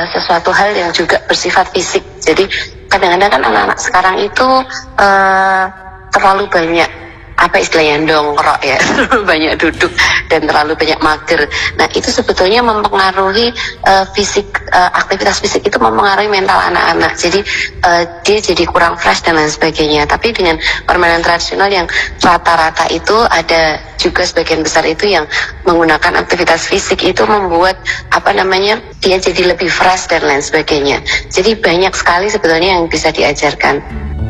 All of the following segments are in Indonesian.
sesuatu hal yang juga bersifat fisik. Jadi kadang-kadang kan anak-anak sekarang itu terlalu banyak istilahnya dongkrok ya, banyak duduk dan terlalu banyak mager. Nah itu sebetulnya mempengaruhi aktivitas fisik itu mempengaruhi mental anak-anak. Jadi dia jadi kurang fresh dan lain sebagainya. Tapi dengan permainan tradisional yang rata-rata itu ada juga sebagian besar itu yang menggunakan aktivitas fisik itu membuat dia jadi lebih fresh dan lain sebagainya. Jadi banyak sekali sebetulnya yang bisa diajarkan.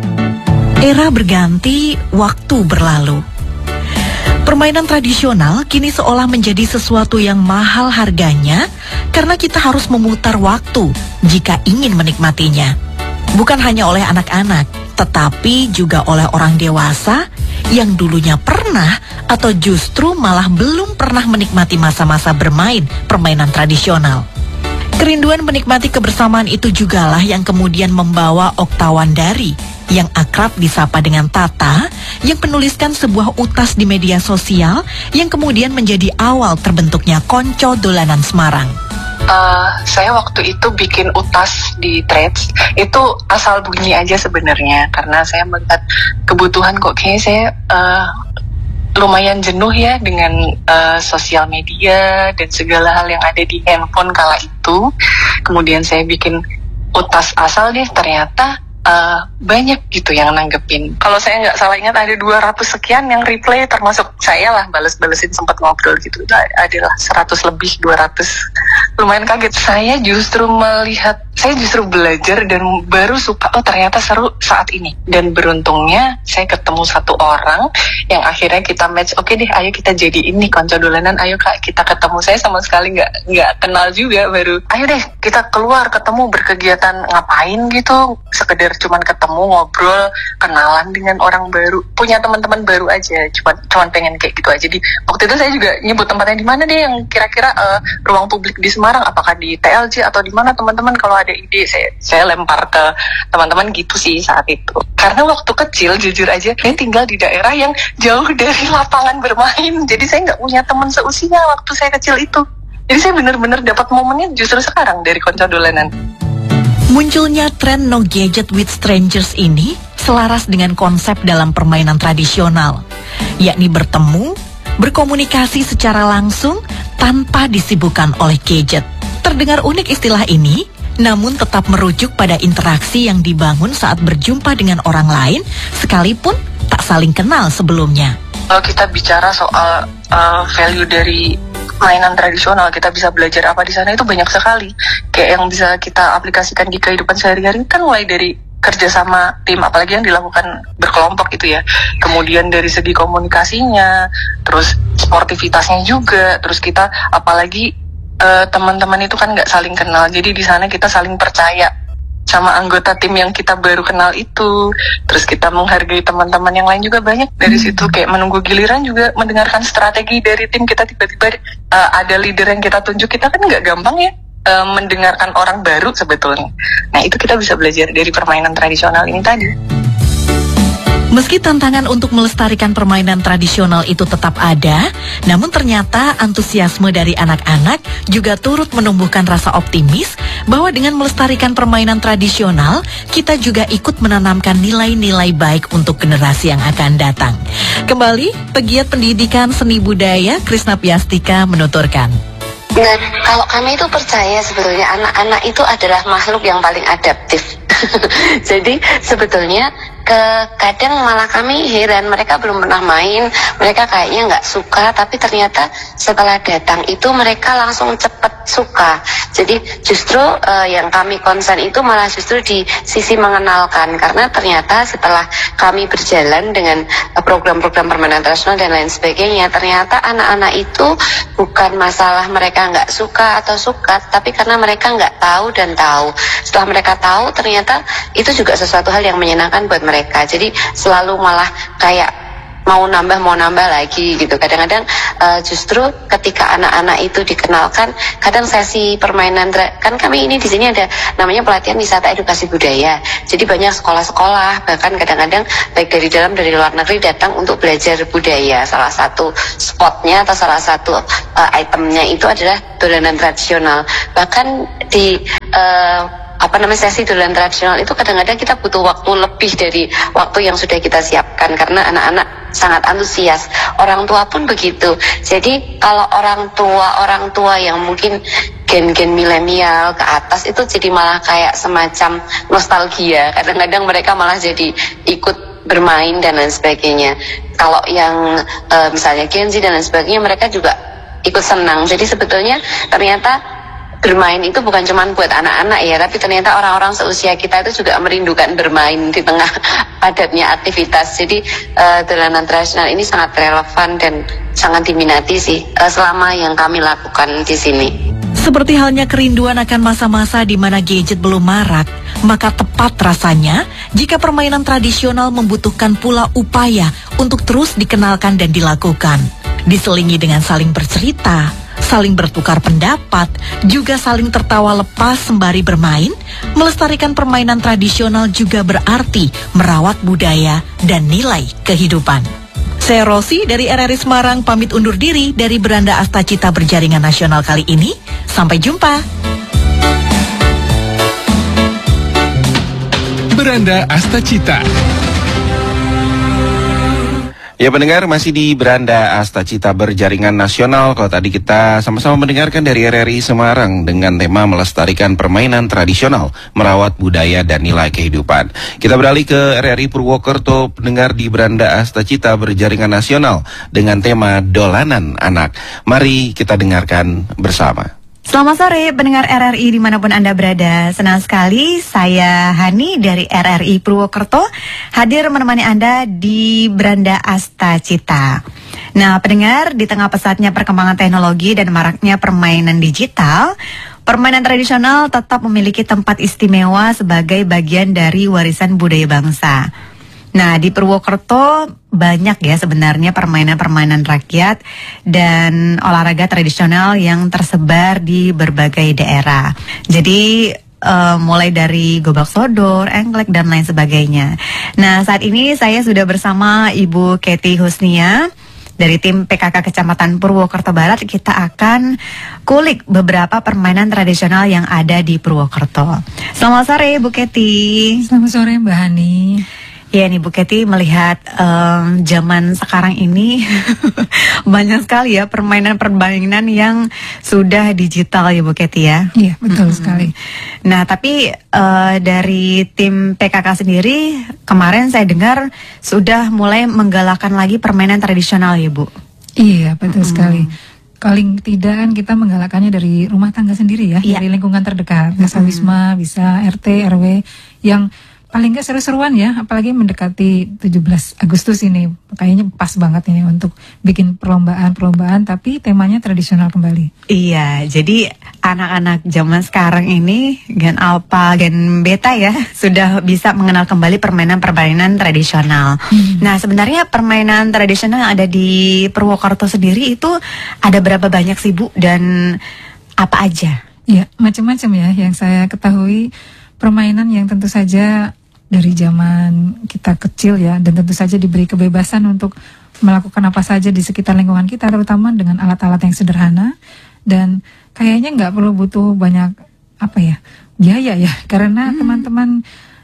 Era berganti, waktu berlalu. Permainan tradisional kini seolah menjadi sesuatu yang mahal harganya karena kita harus memutar waktu jika ingin menikmatinya. Bukan hanya oleh anak-anak, tetapi juga oleh orang dewasa yang dulunya pernah atau justru malah belum pernah menikmati masa-masa bermain permainan tradisional. Kerinduan menikmati kebersamaan itu jugalah yang kemudian membawa Okta Wandari yang akrab disapa dengan Tata, yang menuliskan sebuah utas di media sosial yang kemudian menjadi awal terbentuknya Konco Dolanan Semarang. Saya waktu itu bikin utas di Threads, itu asal bunyi aja sebenarnya, karena saya melihat kebutuhan kok kayaknya saya lumayan jenuh ya dengan sosial media dan segala hal yang ada di handphone kala itu. Kemudian saya bikin utas asal deh, ternyata banyak gitu yang nanggepin. Kalau saya nggak salah ingat ada 200 sekian yang reply, termasuk saya lah bales-balesin, sempat ngobrol gitu. Itu adalah 100 lebih, 200. Lumayan kaget. Saya justru belajar dan baru suka, oh ternyata seru saat ini. Dan beruntungnya saya ketemu satu orang yang akhirnya kita match, oke deh ayo kita jadi ini Konco Dolanan, ayo kak kita ketemu. Saya sama sekali nggak kenal juga, baru ayo deh kita keluar ketemu berkegiatan ngapain gitu, sekedar cuman ketemu ngobrol kenalan dengan orang baru, punya teman-teman baru aja, cuman pengen kayak gitu aja. Jadi waktu itu saya juga nyebut tempatnya di mana deh yang kira-kira ruang publik di Semarang, apakah di TLJ atau di mana teman-teman, kalau ada ide saya lempar ke teman-teman gitu sih saat itu. Karena waktu kecil jujur aja saya tinggal di daerah yang jauh dari lapangan bermain, jadi saya nggak punya teman seusia waktu saya kecil itu. Jadi saya benar-benar dapat momennya justru sekarang dari Konco Dolanan. Munculnya tren no gadget with strangers ini selaras dengan konsep dalam permainan tradisional, yakni bertemu, berkomunikasi secara langsung tanpa disibukkan oleh gadget. Terdengar unik istilah ini, namun tetap merujuk pada interaksi yang dibangun saat berjumpa dengan orang lain, sekalipun tak saling kenal sebelumnya. Kalau kita bicara soal value dari mainan tradisional, kita bisa belajar apa di sana itu banyak sekali. Kayak yang bisa kita aplikasikan di kehidupan sehari-hari kan mulai dari kerjasama tim, apalagi yang dilakukan berkelompok gitu ya. Kemudian dari segi komunikasinya, terus sportivitasnya juga, terus kita apalagi teman-teman itu kan nggak saling kenal, jadi di sana kita saling percaya sama anggota tim yang kita baru kenal itu. Terus kita menghargai teman-teman yang lain juga banyak. Dari situ kayak menunggu giliran juga mendengarkan strategi dari tim kita. Tiba-tiba ada leader yang kita tunjuk, kita kan nggak gampang ya mendengarkan orang baru sebetulnya. Nah itu kita bisa belajar dari permainan tradisional ini tadi. Meski tantangan untuk melestarikan permainan tradisional itu tetap ada, namun ternyata antusiasme dari anak-anak juga turut menumbuhkan rasa optimis bahwa dengan melestarikan permainan tradisional, kita juga ikut menanamkan nilai-nilai baik untuk generasi yang akan datang. Kembali, pegiat pendidikan seni budaya Krisna Piastika menuturkan. Nah, kalau kami itu percaya sebetulnya anak-anak itu adalah makhluk yang paling adaptif. Jadi sebetulnya kadang malah kami heran, mereka belum pernah main, mereka kayaknya nggak suka, tapi ternyata setelah datang itu mereka langsung cepat suka. Jadi justru yang kami konsen itu malah justru di sisi mengenalkan, karena ternyata setelah kami berjalan dengan program-program permainan tradisional dan lain sebagainya, ternyata anak-anak itu bukan masalah mereka nggak suka atau suka, tapi karena mereka nggak tahu dan tahu. Setelah mereka tahu, ternyata itu juga sesuatu hal yang menyenangkan buat mereka. Jadi selalu malah kayak mau nambah lagi gitu. Kadang-kadang justru ketika anak-anak itu dikenalkan, kadang sesi permainan, kan kami ini di sini ada namanya pelatihan wisata edukasi budaya. Jadi banyak sekolah-sekolah, bahkan kadang-kadang baik dari dalam dari luar negeri datang untuk belajar budaya. Salah satu spotnya atau salah satu itemnya itu adalah dolanan tradisional. Bahkan di sesi dolan tradisional itu kadang-kadang kita butuh waktu lebih dari waktu yang sudah kita siapkan karena anak-anak sangat antusias. Orang tua pun begitu. Jadi kalau orang tua yang mungkin gen-gen milenial ke atas itu jadi malah kayak semacam nostalgia. Kadang-kadang mereka malah jadi ikut bermain dan lain sebagainya. Kalau yang misalnya Gen Z dan lain sebagainya, mereka juga ikut senang. Jadi sebetulnya ternyata bermain itu bukan cuma buat anak-anak ya, tapi ternyata orang-orang seusia kita itu juga merindukan bermain di tengah padatnya aktivitas. Jadi dolanan tradisional ini sangat relevan dan sangat diminati sih selama yang kami lakukan di sini. Seperti halnya kerinduan akan masa-masa di mana gadget belum marak, maka tepat rasanya jika permainan tradisional membutuhkan pula upaya untuk terus dikenalkan dan dilakukan. Diselingi dengan saling bercerita, saling bertukar pendapat, juga saling tertawa lepas sembari bermain, melestarikan permainan tradisional juga berarti merawat budaya dan nilai kehidupan. Saya Rosi dari RRI Semarang pamit undur diri dari Beranda Astacita Berjaringan Nasional kali ini. Sampai jumpa. Beranda Astacita. Ya pendengar, masih di Beranda Astacita Berjaringan Nasional. Kalau tadi kita sama-sama mendengarkan dari RRI Semarang dengan tema melestarikan permainan tradisional, merawat budaya dan nilai kehidupan. Kita beralih ke RRI Purwokerto, pendengar di Beranda Astacita Berjaringan Nasional dengan tema Dolanan Anak. Mari kita dengarkan bersama. Selamat sore pendengar RRI dimanapun Anda berada. Senang sekali saya Hani dari RRI Purwokerto hadir menemani Anda di Beranda Astacita. Nah pendengar, di tengah pesatnya perkembangan teknologi dan maraknya permainan digital, permainan tradisional tetap memiliki tempat istimewa sebagai bagian dari warisan budaya bangsa. Nah di Purwokerto banyak ya sebenarnya permainan-permainan rakyat dan olahraga tradisional yang tersebar di berbagai daerah. Jadi mulai dari gobak sodor, engklek dan lain sebagainya. Nah saat ini saya sudah bersama Ibu Kety Husnia dari tim PKK Kecamatan Purwokerto Barat. Kita akan kulik beberapa permainan tradisional yang ada di Purwokerto. Selamat sore Bu Kety. Selamat sore Mbak Hani. Ya nih Bu Kety, melihat zaman sekarang ini banyak sekali ya permainan-permainan yang sudah digital ya Bu Kety ya. Iya betul sekali. Nah tapi dari tim PKK sendiri kemarin saya dengar sudah mulai menggalakkan lagi permainan tradisional ya Bu. Iya betul sekali. Paling tidak kan kita menggalakkannya dari rumah tangga sendiri ya, dari lingkungan terdekat, bisa Wisma, bisa RT, RW yang paling nggak seru-seruan ya, apalagi mendekati 17 Agustus ini. Kayaknya pas banget ini untuk bikin perlombaan-perlombaan tapi temanya tradisional kembali. Iya, jadi anak-anak zaman sekarang ini Gen Alpha, Gen Beta ya, sudah bisa mengenal kembali permainan-permainan tradisional. Nah, sebenarnya permainan tradisional yang ada di Purwokerto sendiri itu ada berapa banyak sih Bu dan apa aja? Ya, macam-macam ya yang saya ketahui. Permainan yang tentu saja dari zaman kita kecil ya, dan tentu saja diberi kebebasan untuk melakukan apa saja di sekitar lingkungan kita, terutama dengan alat-alat yang sederhana, dan kayaknya nggak perlu butuh banyak biaya ya, karena teman-teman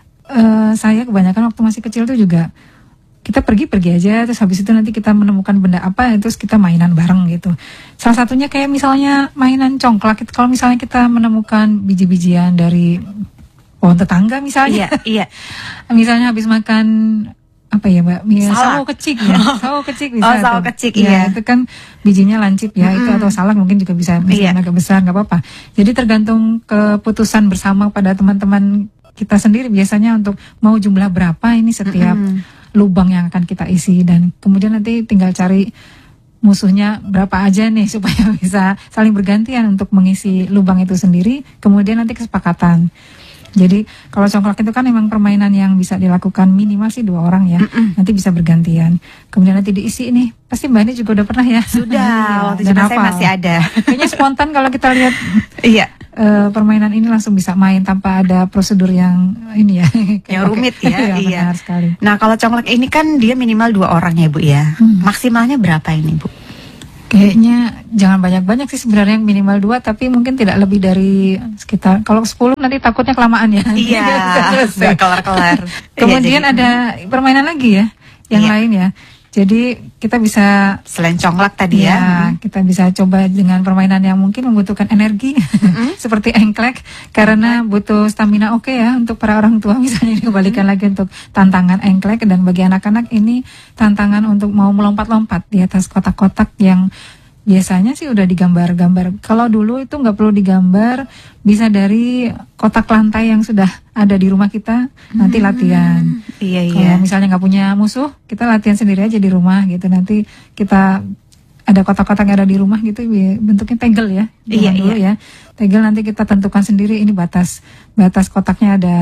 saya kebanyakan waktu masih kecil tuh juga kita pergi aja, terus habis itu nanti kita menemukan benda apa, terus kita mainan bareng gitu. Salah satunya kayak misalnya mainan congklak. Kalau misalnya kita menemukan biji-bijian dari pohon tetangga misalnya, iya. Misalnya habis makan apa ya Mbak, sawo kecik ya, sawo kecik bisa. Oh sawo kecik iya. Itu kan bijinya lancip ya, itu atau salak mungkin juga bisa agak besar, nggak apa-apa. Jadi tergantung keputusan bersama pada teman-teman kita sendiri biasanya untuk mau jumlah berapa ini setiap lubang yang akan kita isi, dan kemudian nanti tinggal cari musuhnya berapa aja nih supaya bisa saling bergantian untuk mengisi lubang itu sendiri, kemudian nanti kesepakatan. Jadi kalau congklak itu kan memang permainan yang bisa dilakukan minimal sih 2 orang ya, nanti bisa bergantian. Kemudian nanti diisi nih, pasti Mbak ini juga udah pernah ya? Sudah, waktu itu saya masih ada. Kayaknya spontan kalau kita lihat permainan ini langsung bisa main tanpa ada prosedur yang ini ya. Yang rumit ya. Iya. Benar sekali. Nah kalau congklak ini kan dia minimal 2 orang ya Bu ya. Maksimalnya berapa ini Bu? Kayaknya jangan banyak-banyak sih sebenarnya, minimal 2, tapi mungkin tidak lebih dari sekitar, kalau 10 nanti takutnya kelamaan ya. Iya, nggak kelar-kelar. Kemudian Iya, jadi- ada permainan lagi ya, yang Iya. lain ya. Jadi kita bisa Selain congklak tadi ya, ya. kita bisa coba dengan permainan yang mungkin membutuhkan energi seperti engklek, karena butuh stamina oke ya untuk para orang tua. Misalnya dikembalikan lagi untuk tantangan engklek, dan bagi anak-anak ini tantangan untuk mau melompat-lompat di atas kotak-kotak yang biasanya sih udah digambar-gambar. Kalau dulu itu nggak perlu digambar, bisa dari kotak lantai yang sudah ada di rumah kita, nanti latihan. Iya, Kalau misalnya nggak punya musuh, kita latihan sendiri aja di rumah gitu. Nanti kita ada kotak-kotak yang ada di rumah gitu, bentuknya tegel ya. Iya, Zaman dulu ya. Tegel, nanti kita tentukan sendiri ini batas kotaknya ada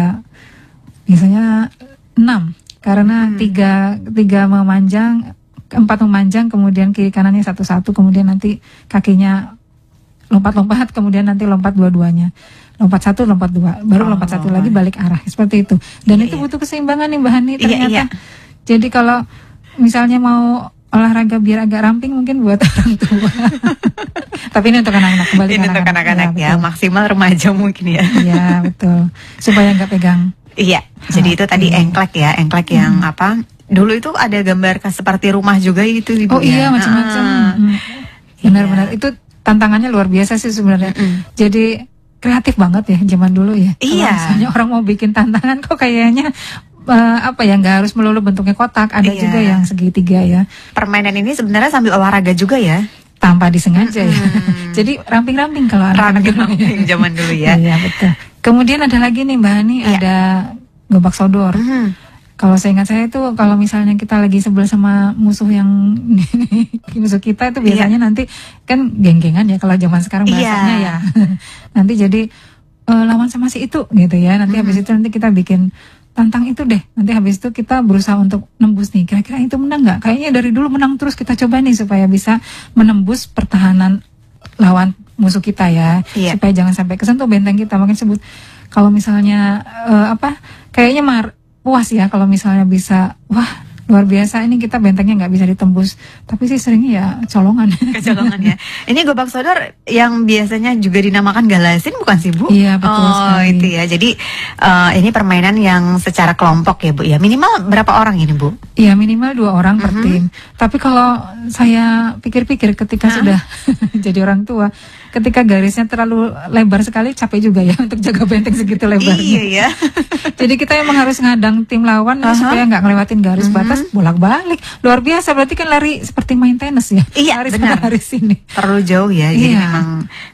biasanya 6, karena tiga memanjang, 4 memanjang, kemudian kiri kanannya satu-satu, kemudian nanti kakinya lompat-lompat, kemudian nanti lompat dua-duanya. Lompat 1, lompat 2, baru lompat 1 lagi balik arah, seperti itu. Dan itu butuh keseimbangan nih Mbak Hani ternyata. Iya. Jadi kalau misalnya mau olahraga biar agak ramping, mungkin buat orang tua. Tapi ini untuk anak-anak, kembali ke Ini untuk anak-anak ya, betul. maksimal remaja mungkin ya. Iya, betul. Supaya nggak pegang. Iya, jadi itu tadi engklek ya, engklek yang apa? Dulu itu ada gambar seperti rumah juga itu Ibu. Oh iya, macam-macam. Benar-benar itu tantangannya luar biasa sih sebenarnya. Jadi kreatif banget ya zaman dulu ya. Iya. Kalau misalnya orang mau bikin tantangan kok kayaknya apa ya, nggak harus melulu bentuknya kotak, ada Iya. juga yang segitiga ya, Permainan ini sebenarnya sambil olahraga juga ya. tanpa disengaja ya. Jadi ramping-ramping kalau anak-anak dulu ya. Ramping zaman dulu ya. Iya betul. Kemudian ada lagi nih Mbak Hani, Iya. ada gobak sodor. Kalau seingat saya itu kalau misalnya kita lagi sebelah sama musuh yang musuh kita itu biasanya nanti kan geng-gengan ya kalau zaman sekarang bahasanya Iya. ya. Nanti jadi lawan sama si itu gitu ya. Nanti habis itu nanti kita bikin tantang itu deh. Nanti habis itu kita berusaha untuk nembus nih. Kira-kira itu menang nggak? Kayaknya dari dulu menang terus, kita coba nih supaya bisa menembus pertahanan lawan musuh kita ya. Iya. Supaya jangan sampai kesentuh benteng kita. Mungkin sebut kalau misalnya kayaknya puas ya kalau misalnya bisa, wah luar biasa ini kita bentengnya nggak bisa ditembus, tapi sih seringnya ya colongan. Kecolongan ya. Ini gobak sodor yang biasanya juga dinamakan galasin bukan sih Bu? Iya, betul sekali. Itu ya. Jadi ini permainan yang secara kelompok ya Bu ya. Minimal berapa orang ini Bu? Iya, minimal 2 orang per tim. Tapi kalau saya pikir-pikir ketika sudah jadi orang tua, ketika garisnya terlalu lebar sekali capek juga ya untuk jaga benteng segitu lebarnya. Iya ya. Jadi kita emang harus ngadang tim lawan nih supaya nggak ngelewatin garis batas, bolak-balik. Luar biasa, berarti kan lari seperti main tenis ya. Iya, Lari benar. sana, lari sini. Terlalu jauh ya. Jadi Iya. memang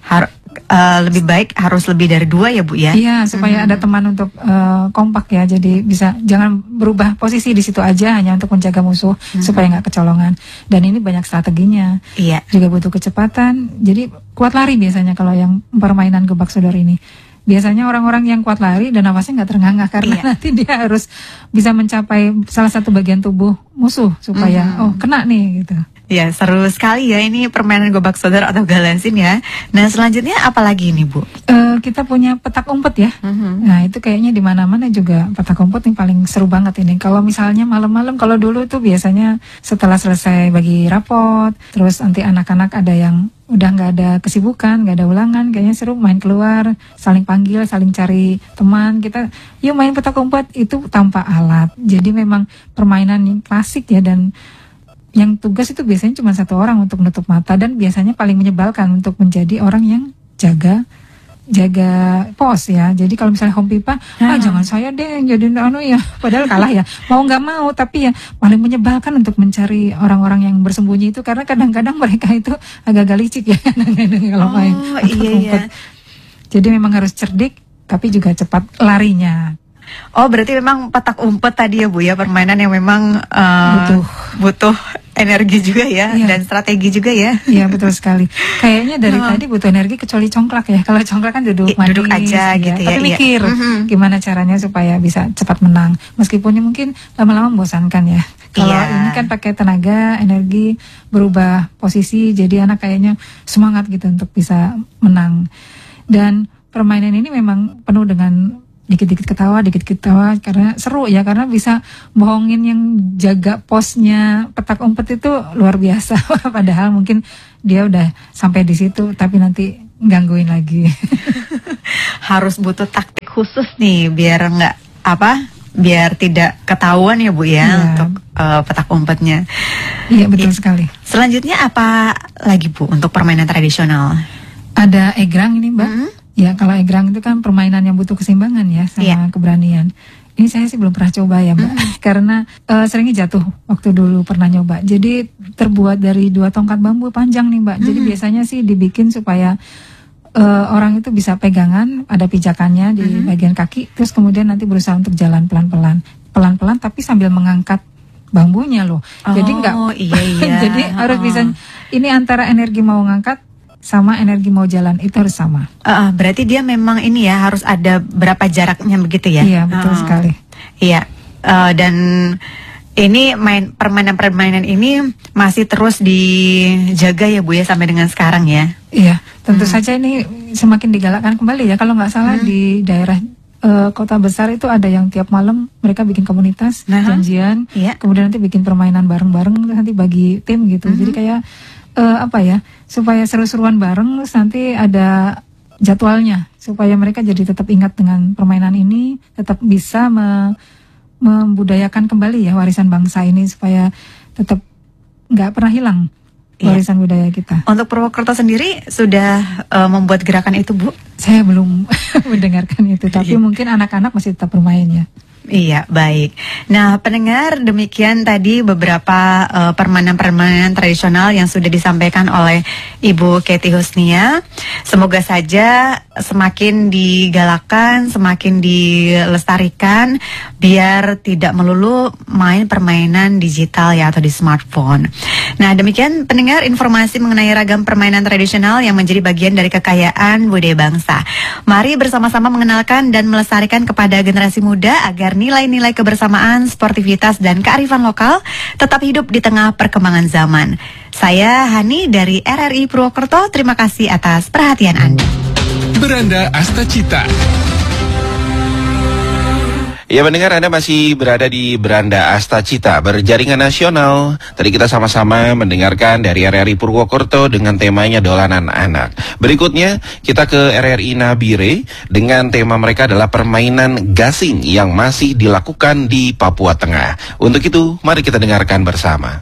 lebih baik harus lebih dari 2 ya Bu ya. Iya, supaya ada teman untuk kompak ya. Jadi bisa, jangan berubah posisi di situ aja hanya untuk menjaga musuh supaya nggak kecolongan. Dan ini banyak strateginya. Iya. Juga butuh kecepatan. Jadi kuat lari biasanya kalau yang permainan gobak sodor ini. Biasanya orang-orang yang kuat lari dan nafasnya nggak terengah karena Iya. nanti dia harus bisa mencapai salah satu bagian tubuh musuh supaya kena nih gitu. Ya, seru sekali ya ini permainan gobak sodor atau galasin ya. Nah, selanjutnya apa lagi nih Bu? Kita punya petak umpet ya. Nah, itu kayaknya di mana-mana juga petak umpet yang paling seru banget ini. Kalau misalnya malam-malam, kalau dulu itu biasanya setelah selesai bagi rapot, terus nanti anak-anak ada yang udah nggak ada kesibukan, nggak ada ulangan, kayaknya seru main keluar, saling panggil, saling cari teman. Kita yuk main petak umpet, itu tanpa alat. Jadi memang permainan yang klasik ya, dan yang tugas itu biasanya cuma 1 orang untuk menutup mata, dan biasanya paling menyebalkan untuk menjadi orang yang jaga pos ya. Jadi kalau misalnya home pipa, jangan saya deh yang jadi ya, padahal kalah ya. Mau nggak mau, tapi ya paling menyebalkan untuk mencari orang-orang yang bersembunyi itu, karena kadang-kadang mereka itu agak-agak licik ya kalau main petak umpet. Jadi memang harus cerdik, tapi juga cepat larinya. Oh, berarti memang petak umpet tadi ya Bu ya, permainan yang memang butuh energi juga ya, Iya. dan strategi juga ya. Iya, betul sekali. Kayaknya dari tadi butuh energi kecuali congklak ya. Kalau congklak kan duduk manis, Duduk aja gitu ya, Tapi iya. mikir gimana caranya supaya bisa cepat menang. Meskipun ini mungkin lama-lama membosankan ya. Kalau Iya. ini kan pakai tenaga, energi, berubah posisi, jadi anak kayaknya semangat gitu untuk bisa menang. Dan permainan ini memang penuh dengan dikit-dikit ketawa, karena seru ya, karena bisa bohongin yang jaga posnya petak umpet itu luar biasa. Padahal mungkin dia udah sampai di situ, tapi nanti gangguin lagi. Harus butuh taktik khusus nih biar biar tidak ketahuan ya Bu ya untuk petak umpetnya. Iya betul sekali. Selanjutnya apa lagi Bu untuk permainan tradisional? Ada egrang ini Mbak. Ya kalau egrang itu kan permainan yang butuh keseimbangan ya sama keberanian. Ini saya sih belum pernah coba ya Mbak, karena seringnya jatuh waktu dulu pernah nyoba. Jadi terbuat dari 2 tongkat bambu panjang nih Mbak. Jadi biasanya sih dibikin supaya orang itu bisa pegangan, ada pijakannya di bagian kaki, terus kemudian nanti berusaha untuk jalan pelan-pelan tapi sambil mengangkat bambunya loh. Jadi enggak, jadi harus bisa, ini antara energi mau ngangkat sama energi mau jalan itu harus sama. Berarti dia memang ini ya harus ada berapa jaraknya begitu ya? Iya betul sekali. Iya, dan ini permainan-permainan ini masih terus dijaga ya Bu ya sampai dengan sekarang ya? Iya, tentu saja ini semakin digalakkan kembali ya. Kalau nggak salah di daerah kota besar itu ada yang tiap malam mereka bikin komunitas, janjian, kemudian nanti bikin permainan bareng-bareng, nanti bagi tim gitu. Jadi kayak supaya seru-seruan bareng, terus nanti ada jadwalnya supaya mereka jadi tetap ingat dengan permainan ini, tetap bisa membudayakan kembali ya warisan bangsa ini supaya tetap nggak pernah hilang warisan budaya kita. Untuk Purwokerto sendiri sudah membuat gerakan itu Bu? Saya belum mendengarkan itu, tapi mungkin anak-anak masih tetap bermain ya. Iya, baik. Nah, pendengar, demikian tadi beberapa permainan-permainan tradisional yang sudah disampaikan oleh Ibu Kety Husnia. Semoga saja semakin digalakkan, semakin dilestarikan, biar tidak melulu main permainan digital ya atau di smartphone. Nah, demikian pendengar informasi mengenai ragam permainan tradisional yang menjadi bagian dari kekayaan budaya bangsa. Mari bersama-sama mengenalkan dan melestarikan kepada generasi muda agar nilai-nilai kebersamaan, sportivitas, dan kearifan lokal tetap hidup di tengah perkembangan zaman. Saya Hani dari RRI Purwokerto, terima kasih atas perhatian Anda. Beranda Astacita. Ya pendengar, Anda masih berada di Beranda Astacita berjaringan nasional. Tadi kita sama-sama mendengarkan dari RRI Purwokerto dengan temanya Dolanan Anak. Berikutnya kita ke RRI Nabire dengan tema mereka adalah permainan gasing yang masih dilakukan di Papua Tengah. Untuk itu, mari kita dengarkan bersama.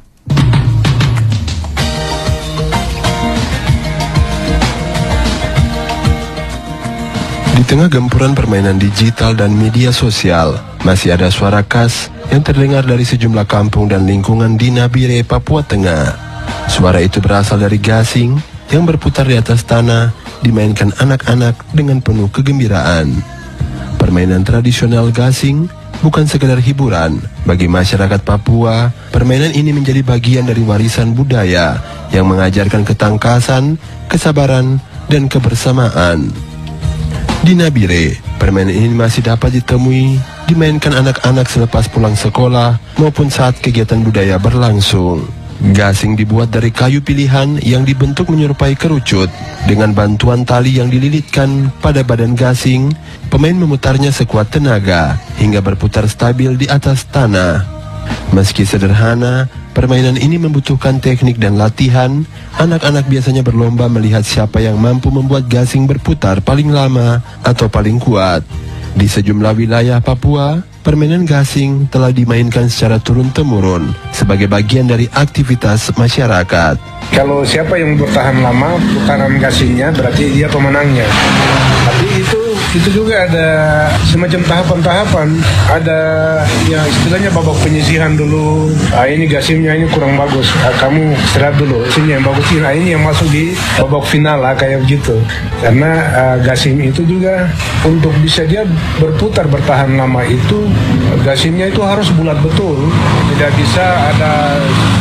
Di tengah gempuran permainan digital dan media sosial, masih ada suara khas yang terdengar dari sejumlah kampung dan lingkungan di Nabire, Papua Tengah. Suara itu berasal dari gasing yang berputar di atas tanah, dimainkan anak-anak dengan penuh kegembiraan. Permainan tradisional gasing bukan sekedar hiburan. Bagi masyarakat Papua, permainan ini menjadi bagian dari warisan budaya yang mengajarkan ketangkasan, kesabaran, dan kebersamaan. Di Nabire, permainan ini masih dapat ditemui, dimainkan anak-anak selepas pulang sekolah maupun saat kegiatan budaya berlangsung. Gasing dibuat dari kayu pilihan yang dibentuk menyerupai kerucut. Dengan bantuan tali yang dililitkan pada badan gasing, pemain memutarnya sekuat tenaga hingga berputar stabil di atas tanah. Meski sederhana, permainan ini membutuhkan teknik dan latihan. Anak-anak biasanya berlomba melihat siapa yang mampu membuat gasing berputar paling lama atau paling kuat. Di sejumlah wilayah Papua, permainan gasing telah dimainkan secara turun-temurun sebagai bagian dari aktivitas masyarakat. Kalau siapa yang bertahan lama putaran gasingnya berarti dia pemenangnya. Tapi itu juga ada semacam tahapan-tahapan. Ada ya istilahnya babak penyisihan dulu. Ini gasingnya ini kurang bagus. Kamu istirahat dulu. Sini yang bagus. Ini yang masuk di babak final kayak begitu. Karena gasing itu juga untuk bisa dia berputar bertahan lama itu gasingnya itu harus bulat betul. Tidak bisa ada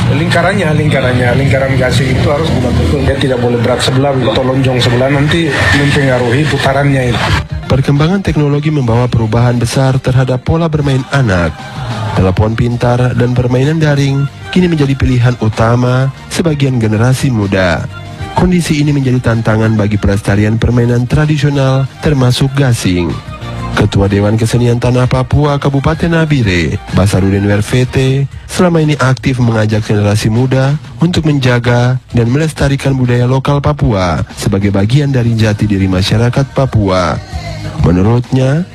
lingkaran gasing itu harus bulat betul. Dia tidak boleh berat sebelah atau lonjong sebelah, nanti mempengaruhi putarannya itu. Perkembangan teknologi membawa perubahan besar terhadap pola bermain anak. Telepon pintar dan permainan daring kini menjadi pilihan utama sebagian generasi muda. Kondisi ini menjadi tantangan bagi pelestarian permainan tradisional termasuk gasing. Ketua Dewan Kesenian Tanah Papua Kabupaten Nabire, Basarudin Wervete, selama ini aktif mengajak generasi muda untuk menjaga dan melestarikan budaya lokal Papua sebagai bagian dari jati diri masyarakat Papua. Menurutnya,